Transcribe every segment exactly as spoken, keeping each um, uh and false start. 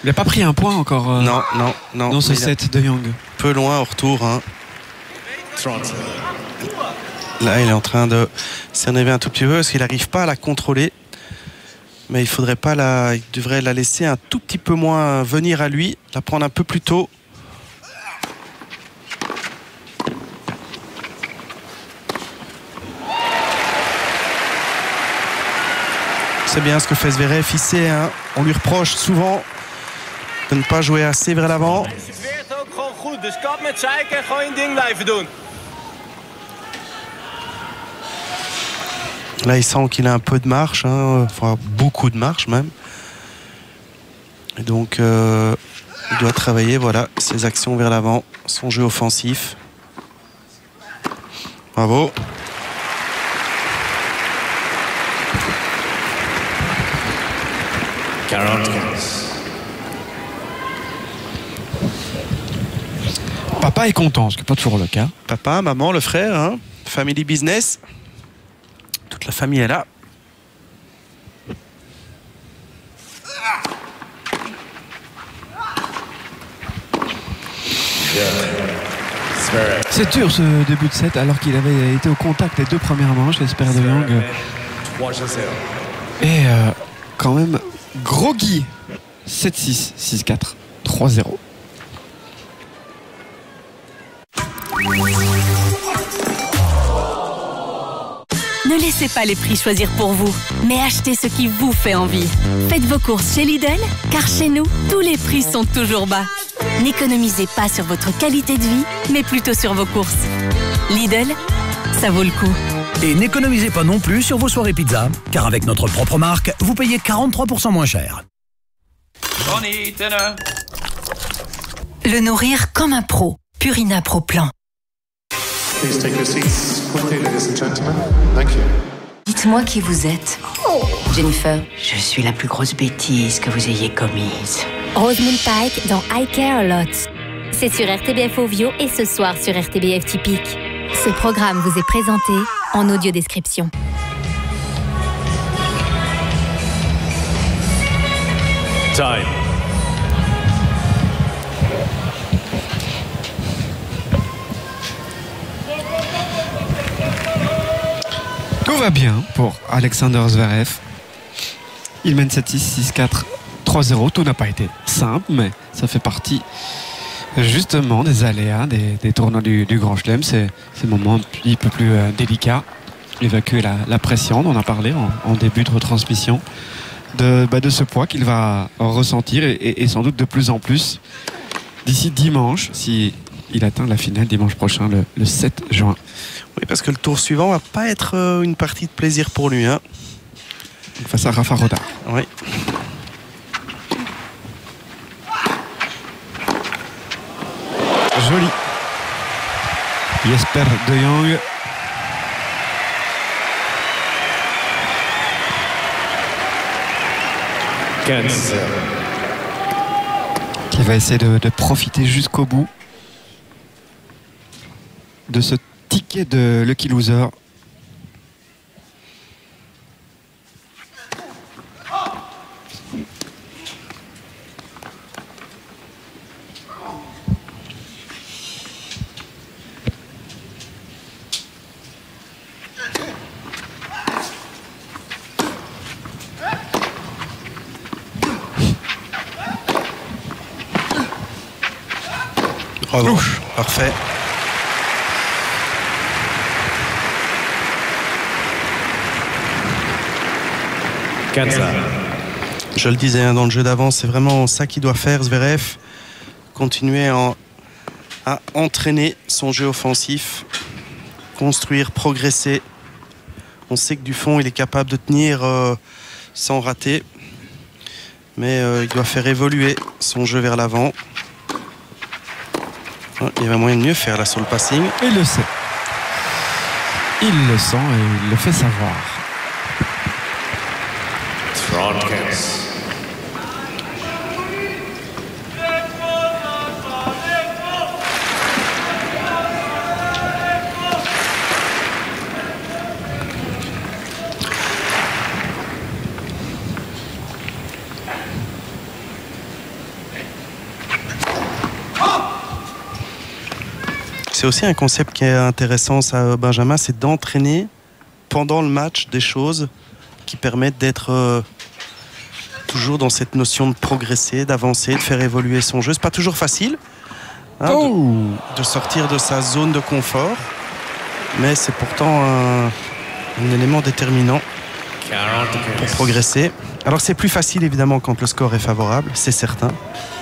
Il n'a pas pris un point encore euh, non, non, non. dans ce set de Young. Peu loin au retour. Hein. Là, il est en train de s'énerver un tout petit peu parce qu'il n'arrive pas à la contrôler. Mais il faudrait pas la, il devrait la laisser un tout petit peu moins venir à lui, la prendre un peu plus tôt. C'est bien ce que fait Zverev, il sait, hein. On lui reproche souvent de ne pas jouer assez vers l'avant. Là, il sent qu'il a un peu de marche, hein, enfin beaucoup de marche même. Et donc, euh, il doit travailler, voilà, ses actions vers l'avant, son jeu offensif. Bravo. Papa est content, ce qui n'est pas toujours le cas. Papa, maman, le frère, hein, family business. Toute la famille est là. C'est dur ce début de set alors qu'il avait été au contact les deux premières manches, l'espère de Young. Et euh, quand même groggy. sept six, six quatre, trois zéro. Ne laissez pas les prix choisir pour vous, mais achetez ce qui vous fait envie. Faites vos courses chez Lidl, car chez nous, tous les prix sont toujours bas. N'économisez pas sur votre qualité de vie, mais plutôt sur vos courses. Lidl, ça vaut le coup. Et n'économisez pas non plus sur vos soirées pizza, car avec notre propre marque, vous payez quarante-trois pour cent moins cher. Le nourrir comme un pro. Purina Pro Plan. Please take your seats quickly, ladies and gentlemen. Thank you. Dites-moi qui vous êtes. Jennifer. Je suis la plus grosse bêtise que vous ayez commise. Rosamund Pike dans I Care a Lot. C'est sur R T B F Ovio et ce soir sur R T B F Typique. Ce programme vous est présenté en audio-description. Time. Tout va bien pour Alexander Zverev. Il mène sept six, six quatre, trois zéro. Tout n'a pas été simple, mais ça fait partie justement des aléas, des, des tournois du, du Grand Chelem. C'est ces moments un petit peu plus euh, délicats. Évacuer la, la pression, on en a parlé en, en début de retransmission, de, bah, de ce poids qu'il va ressentir et, et, et sans doute de plus en plus d'ici dimanche, si il atteint la finale dimanche prochain, le, le sept juin. Oui, parce que le tour suivant va pas être euh, une partie de plaisir pour lui. Hein. Face à Rafa Rodar. Oui. Joli. Jesper de Jong. quinze. Qui va essayer de, de profiter jusqu'au bout de ce ticket de Lucky Loser. Bravo. Ouf. Parfait. quatre. Je le disais hein, dans le jeu d'avant, c'est vraiment ça qu'il doit faire, Zverev. Continuer en, à entraîner son jeu offensif, construire, progresser. On sait que du fond, il est capable de tenir euh, sans rater. Mais euh, il doit faire évoluer son jeu vers l'avant. Il y avait moyen de mieux faire là sur le passing. Il le sait. Il le sent et il le fait savoir. c'est aussi un concept qui est intéressant, ça, Benjamin, c'est d'entraîner pendant le match des choses qui permettent d'être euh, toujours dans cette notion de progresser, d'avancer, de faire évoluer son jeu. C'est pas toujours facile hein, oh. de, de sortir de sa zone de confort, mais c'est pourtant un, un élément déterminant pour progresser. Alors c'est plus facile évidemment quand le score est favorable, c'est certain.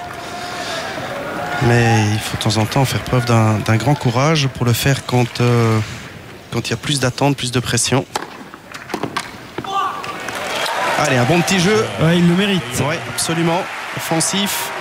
Mais il faut de temps en temps faire preuve d'un, d'un grand courage pour le faire quand, euh, quand il y a plus d'attente, plus de pression. Allez, un bon petit jeu. Ouais, il le mérite. Oui, absolument. Offensif.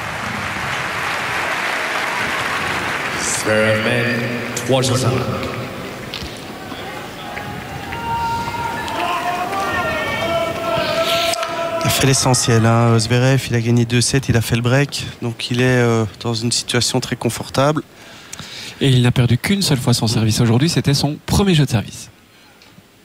Il a fait l'essentiel. Hein. Zverev, il a gagné deux sept, il a fait le break. Donc il est euh, dans une situation très confortable. Et il n'a perdu qu'une seule fois son service aujourd'hui. C'était son premier jeu de service.